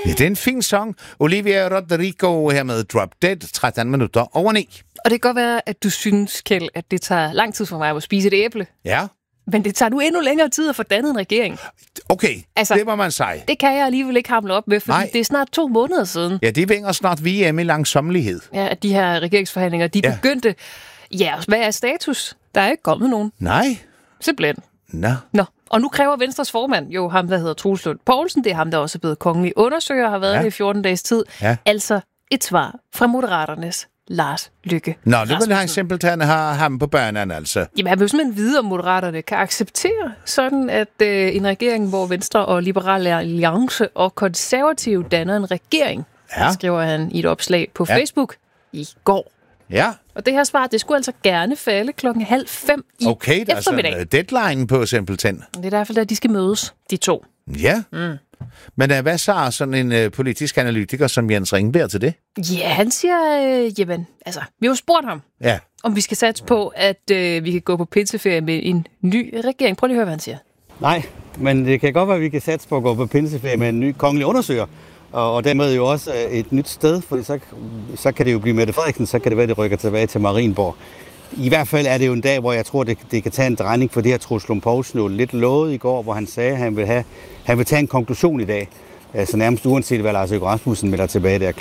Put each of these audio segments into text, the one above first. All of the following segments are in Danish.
Ja, det er en fin sang. Olivia Rodrigo her med Drop Dead, 13 minutter over 9. Og det kan godt være, at du synes, Kjeld, at det tager lang tid for mig at spise et æble. Ja. Men det tager nu endnu længere tid at få dannet en regering. Okay, altså, det må man sige. Det kan jeg alligevel ikke hamle op med, fordi det er snart 2 måneder siden. Ja, de vinger snart VM i langsommelighed. Ja, at de her regeringsforhandlinger, de begyndte. Ja, hvad er status? Der er ikke kommet nogen. Nej. Simpelthen. Nå. Og nu kræver Venstres formand jo ham, der hedder Troels Lund Poulsen. Det er ham, der også er blevet kongelig undersøger og har været det i 14 dages tid. Ja. Altså et svar fra Moderaternes Lars Løkke. Nå, det vil han simpelthen have ham på banen, altså. Jamen, jeg vil simpelthen vide, om Moderaterne kan acceptere sådan, at en regering, hvor Venstre og Liberal Alliance og Konservative danner en regering, skriver han i et opslag på Facebook i går. Ja. Og det her svar, det skulle altså gerne falde 4:30 i eftermiddag. Okay, der er sådan deadline på simpelthen. Det er derfor, at de skal mødes, de to. Ja. Men hvad siger sådan en politisk analytiker som Jens Ringberg til det? Ja, han siger, vi har jo spurgt ham, om vi skal satse på, at vi kan gå på pinseferie med en ny regering. Prøv lige at høre, hvad han siger. Nej, men det kan godt være, at vi kan satse på at gå på pinseferie med en ny kongelig undersøger. Og dermed jo også et nyt sted, for så kan det jo blive Mette Frederiksen, så kan det være, at det rykker tilbage til Marienborg. I hvert fald er det jo en dag, hvor jeg tror, det kan tage en drejning, for det her Troels Lund Poulsen jo lidt lovet i går, hvor han sagde, at han vil tage en konklusion i dag. Så nærmest uanset, hvad Lars Løkke Rasmussen melder tilbage der kl.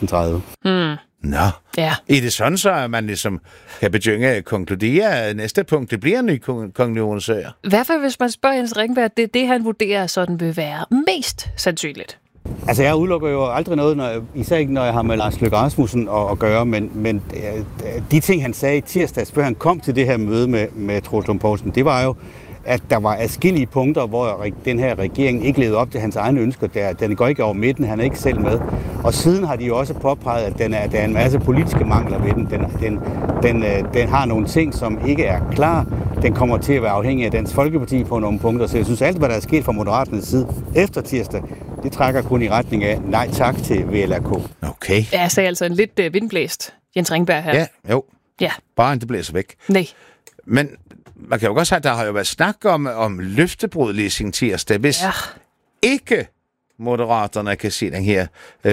16:30. Nå, er det sådan så, at man ligesom kan begynde at konkludere, at næste punkt, det bliver en ny kongelig undersøger? I hvert fald, hvis man spørger Jens Ringberg, det er det, han vurderer, sådan vil være mest sandsynligt. Altså, jeg udelukker jo aldrig noget, især ikke, når jeg har med Lars Løkke Rasmussen at gøre, men de ting, han sagde i tirsdags, før han kom til det her møde med Troels Lund Poulsen, det var jo, at der var adskillige punkter, hvor den her regering ikke levede op til hans egne ønsker. Den går ikke over midten, han er ikke selv med. Og siden har de jo også påpeget, at der er en masse politiske mangler ved den. Den har nogle ting, som ikke er klar. Den kommer til at være afhængig af Dansk Folkeparti på nogle punkter. Så jeg synes, alt, hvad der er sket fra Moderaternes side efter tirsdag, det trækker kun i retning af nej tak til VLAK. Okay. Ja, jeg sagde altså en lidt vindblæst Jens Ringberg her. Ja, jo. Ja. Bare det blæser væk. Nej. Men man kan jo godt sige, at der har jo været snak om løftebrud lige tirsdag. Hvis ikke Moderaterne kan se den her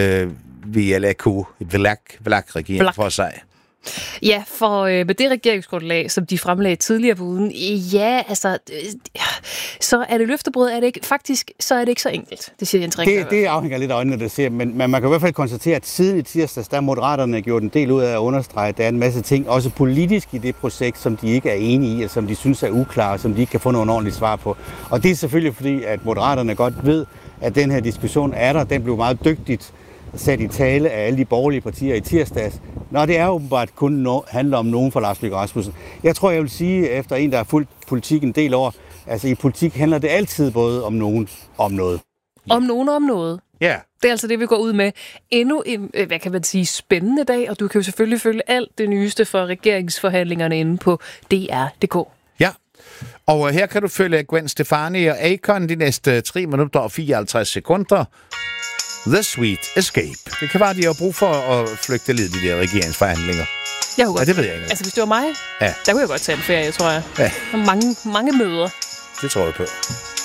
VLAK-regering for sig. Ja, for med det regeringsgrundlag, som de fremlagde tidligere på ugen, så er det løftebrud, er det ikke, faktisk, så er det ikke så enkelt. Det siger Jens Ringberg. Det afhænger lidt af øjnene, der siger, men man kan i hvert fald konstatere, at siden i tirsdags, der Moderaterne gjort en del ud af at understrege, at der er en masse ting, også politisk i det projekt, som de ikke er enige i, og som de synes er uklare, som de ikke kan få nogle ordentlige svar på. Og det er selvfølgelig fordi, at Moderaterne godt ved, at den her diskussion er der. Den blev meget dygtigt sat i tale af alle de borgerlige partier i tirsdags. Nå, det er åbenbart kun handler om nogen for Lars Løkke Rasmussen. Jeg tror, jeg vil sige, efter en, der har fulgt politik en del år, altså i politik handler det altid både om nogen om noget. Om nogen om noget. Ja. Yeah. Det er altså det, vi går ud med. Endnu en, hvad kan man sige, spændende dag, og du kan jo selvfølgelig følge alt det nyeste for regeringsforhandlingerne inde på DR.dk. Ja, og her kan du følge Gwen Stefani og Akon de næste 3 minutter og 54 sekunder. The Sweet Escape. Det kan være, at de har brug for at flygte lidt i de der regeringsforhandlinger. Jeg godt. Ja, det ved jeg ikke. Altså, hvis det var mig, der kunne jeg godt tage en ferie, tror jeg. Ja. Mange møder. Det tror jeg på.